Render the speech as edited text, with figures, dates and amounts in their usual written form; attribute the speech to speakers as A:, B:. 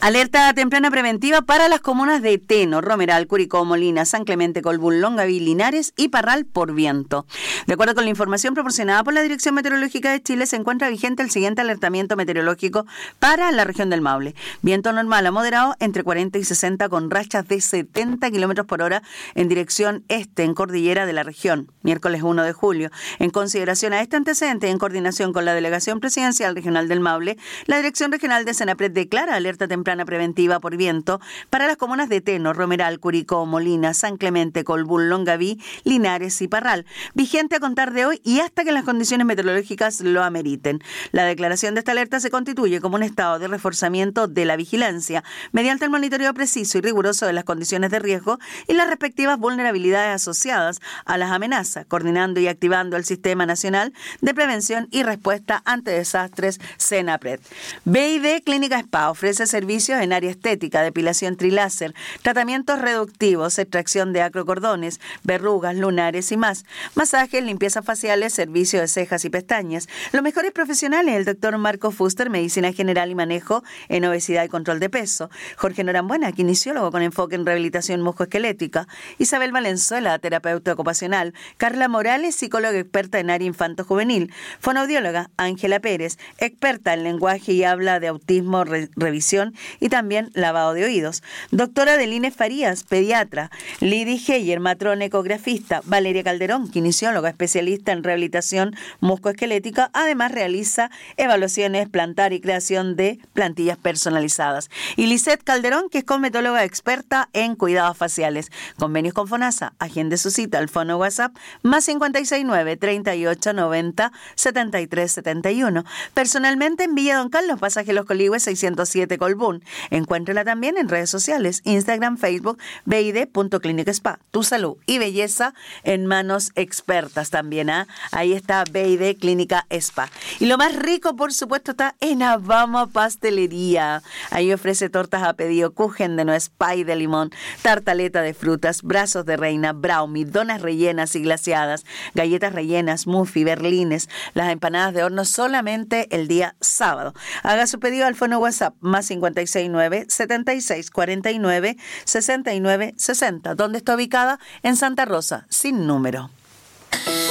A: Alerta temprana preventiva para las comunas de Teno, Romeral, Curicó, Molina, San Clemente, Colbún, Longaví, Linares y Parral por viento. De acuerdo con la información proporcionada por la Dirección Meteorológica de Chile, se encuentra vigente el siguiente alertamiento meteorológico para la región del Maule. Viento normal a moderado entre 40 y 60 con rachas de 70 km por hora en dirección este en cordillera de la región. Miércoles 1 de julio. En consideración a este antecedente y en coordinación con la Delegación Presidencial Regional del Maule, la Dirección Regional de Senapred declara alerta temprana preventiva por viento para las comunas de Teno, Romeral, Curicó, Molina, San Clemente, Colbún, Longaví, Linares y Parral, vigente a contar de hoy y hasta que las condiciones meteorológicas lo ameriten. La declaración de esta alerta se constituye como un estado de reforzamiento de la vigilancia mediante el monitoreo preciso y riguroso de las condiciones de riesgo y las respectivas vulnerabilidades asociadas a las amenazas, coordinando y activando el Sistema Nacional de Prevención y Respuesta ante Desastres Senapred. BID Clínica Spa ofrece servicios en área estética, depilación triláser, tratamientos reductivos, extracción de acrocordones, verrugas, lunares y más, masajes, limpiezas faciales, servicio de cejas y pestañas. Los mejores profesionales, el doctor Marco Fuster, medicina general y manejo en obesidad y control de peso, Jorge Norambuena, kinesiólogo con enfoque en rehabilitación musculoesquelética, Isabel Valenzuela, terapeuta ocupacional, Carla Morales, psicóloga experta en área infanto-juvenil, fonoaudióloga, Ángela Pérez, experta en lenguaje y habla de autismo, revisión y también lavado de oídos. Doctora Deline Farías, pediatra. Lidy Heyer, matrona ecografista. Valeria Calderón, kinesióloga, especialista en rehabilitación musculoesquelética. Además realiza evaluaciones plantar y creación de plantillas personalizadas. Y Lisette Calderón, que es cosmetóloga experta en cuidados faciales. Convenios con FONASA. Agende su cita al fono WhatsApp más 569 38 90 73 71. Personalmente en Villa Don Carlos, pasaje Los Coligües 607 Colbún. Encuéntrala también en redes sociales, Instagram, Facebook, BID.ClínicaSpa. Tu salud y belleza en manos expertas también. Ahí está BID Clínica Spa. Y lo más rico, por supuesto, está en Abama Pastelería. Ahí ofrece tortas a pedido, kuchen de nuez, pie de limón, tartaleta de frutas, brazos de reina, brownie, donas rellenas y glaseadas, galletas rellenas, muffin, berlines, las empanadas de horno solamente el día sábado. Haga su pedido al fono WhatsApp más 569 76 49 69 60. ¿Dónde está ubicada? En Santa Rosa, sin número.